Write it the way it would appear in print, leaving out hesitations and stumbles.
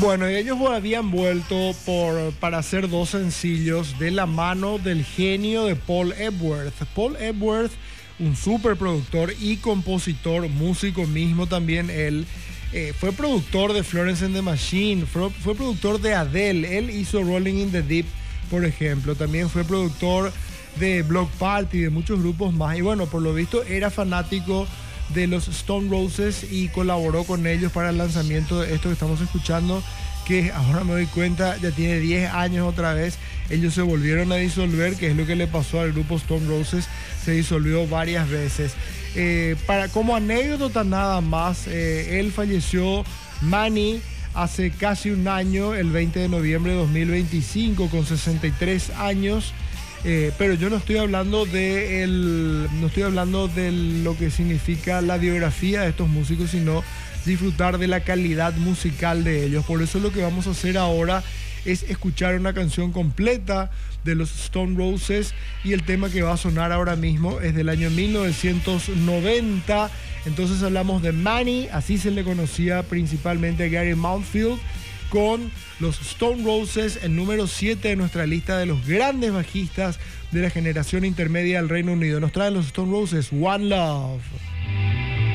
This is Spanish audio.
Bueno, y ellos habían vuelto para hacer dos sencillos de la mano del genio de Paul Epworth. Paul Epworth, un superproductor y compositor, músico mismo también él. Fue productor de Florence and the Machine, fue productor de Adele. Él hizo Rolling in the Deep, por ejemplo. También fue productor de Bloc Party, de muchos grupos más. Y bueno, por lo visto era fanático de los Stone Roses y colaboró con ellos para el lanzamiento de esto que estamos escuchando, que ahora me doy cuenta ya tiene 10 años otra vez. Ellos se volvieron a disolver, que es lo que le pasó al grupo Stone Roses, se disolvió varias veces. Como anécdota nada más, él falleció, Manny, hace casi un año, el 20 de noviembre de 2025, con 63 años. Pero yo no estoy hablando de lo que significa la biografía de estos músicos, sino disfrutar de la calidad musical de ellos. Por eso lo que vamos a hacer ahora es escuchar una canción completa de los Stone Roses, y el tema que va a sonar ahora mismo es del año 1990. Entonces hablamos de Manny, así se le conocía principalmente a Gary Mountfield, con los Stone Roses, el número 7 de nuestra lista de los grandes bajistas de la generación intermedia del Reino Unido. Nos traen los Stone Roses, One Love.